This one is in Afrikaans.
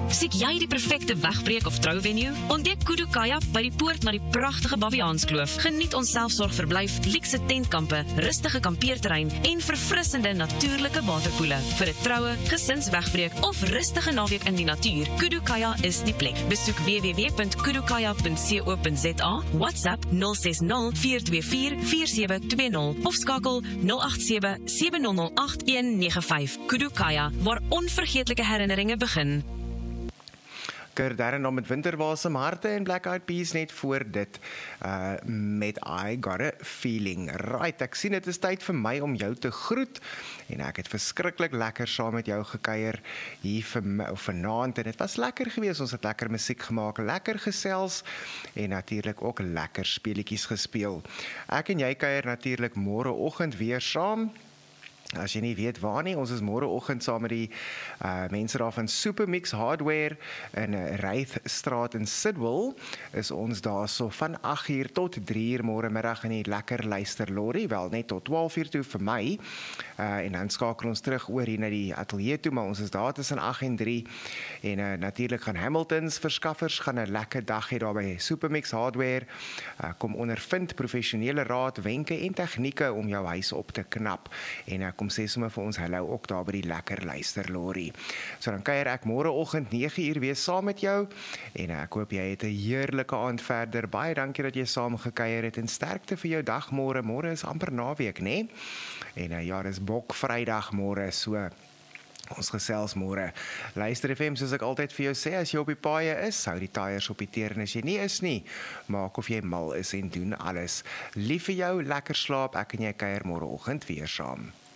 Soek jy die perfekte wegbreek of trouvenue? Ontdek Kudu Kayak by die poort na die pragtige Baviaanskloof. Geniet ons selfsorgverblyf, luukse tentkampe, rustige kampeerterrein en verfrissende natuurlike waterpoele. Vir 'n troue, gesinswegbreek of rustige naweek in die natuur, Kudu Kayak is die plek. Besoek www.kudukayak.co.za, WhatsApp 060 424 4720 of skakel 087 7008 195. Kudu Kayak, waar onvergeetlike herinneringe begin. Darren met Winterwasem Harte en Black Eyed Peas net voor dit met I Got a Feeling. Right, ek sien dit is tyd vir my om jou te groet en ek het verskriklik lekker saam met jou gekuier hier vanaand en dit was lekker geweest, ons het lekker musiek gemaak, lekker gesels en natuurlik ook lekker speletjies gespeel. Ek en jy kuier natuurlik môreoggend weer saam. As jy nie weet waar nie, ons is môreoggend saam met die mense daar van Supermix Hardware in Rythstraat in Sidwell, is ons daar so van 8:00 tot 3:00 môre middag in die lekker luisterlorry, wel net tot 12:00 toe vir my, en dan skakel ons terug oor hier na die ateljee toe, maar ons is daar tussen 8 en 3, en natuurlik gaan Hamiltons verskaffers, gaan 'n lekker dag hê daar by Supermix Hardware, kom ondervind professionele raad, wenke en tegnieke om jou huis op te knap, en kom sê sommer vir ons hallo ook daar by die lekker luisterlorry. So dan kuier ek môreoggend 9:00 weer saam met jou en ek hoop jy het 'n heerlike aand verder. Baie dankie dat jy saam gekuier het en sterkte vir jou dag môre. Môre is amper naweek, né? En ja, dis Bokvrydag môre, so ons gesels môre. Luister FM, soos ek altyd vir jou sê, as jy op die paaie is, hou die tyres op die teer en as jy nie is nie, maak of jy mal is en doen alles. Lief vir jou, lekker slaap, ek en jy kuier môreoggend weer saam.